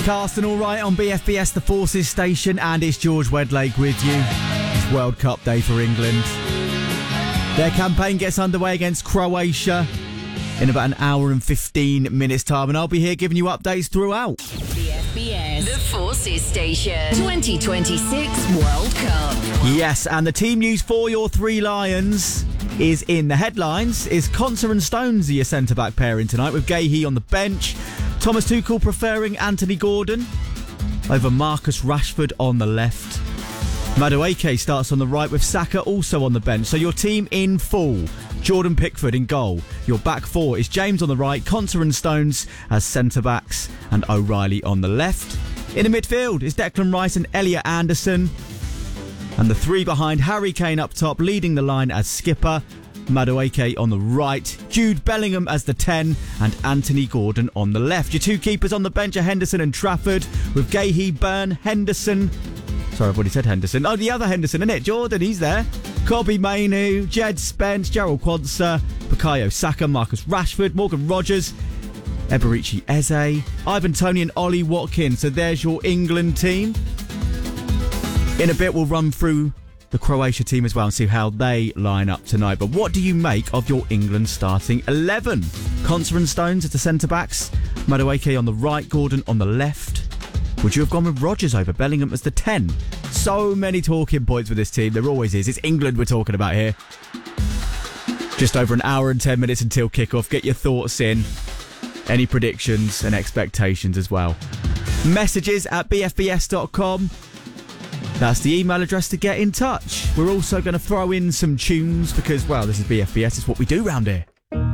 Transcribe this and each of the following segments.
Carsten all right on BFBS, the Forces station, and it's George Wedlake with you. It's World Cup day for England. Their campaign gets underway against Croatia in about an hour and 15 minutes time, and I'll be here giving you updates throughout. BFBS, the Forces station, 2026 World Cup. Yes, and the team news for your Three Lions is in the headlines. Is Konsa and Stones your centre-back pairing tonight, with Gahey on the bench? Thomas Tuchel preferring Anthony Gordon over Marcus Rashford on the left. Madueke starts on the right with Saka also on the bench. So your team in full. Jordan Pickford in goal. Your back four is James on the right, Konsa and Stones as centre-backs, and O'Reilly on the left. In the midfield is Declan Rice and Elliot Anderson. And the three behind, Harry Kane up top, leading the line as skipper. Madueke on the right, Jude Bellingham as the 10, and Anthony Gordon on the left. Your two keepers on the bench are Henderson and Trafford, with Gahey, Byrne, Henderson. Sorry, I've already said Henderson. Oh, the other Henderson, isn't it? Jordan, he's there. Kobbie Mainoo, Jed Spence, Gerald Quansah, Bukayo Saka, Marcus Rashford, Morgan Rogers, Eberici Eze, Ivan Toney and Ollie Watkins. So there's your England team. In a bit, we'll run through the Croatia team as well and see how they line up tonight. But what do you make of your England starting 11? Konsa and Stones as the centre-backs, Madueke on the right, Gordon on the left. Would you have gone with Rodgers over Bellingham as the 10? So many talking points with this team. There always is. It's England we're talking about here. Just over an hour and 10 minutes until kickoff. Get your thoughts in. Any predictions and expectations as well. Messages at bfbs.com. That's the email address to get in touch. We're also going to throw in some tunes because, well, this is BFBS. It's what we do round here.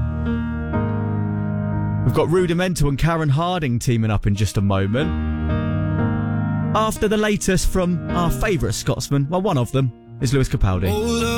We've got Rudimental and Karen Harding teaming up in just a moment. After the latest from our favourite Scotsman, well, one of them is Lewis Capaldi.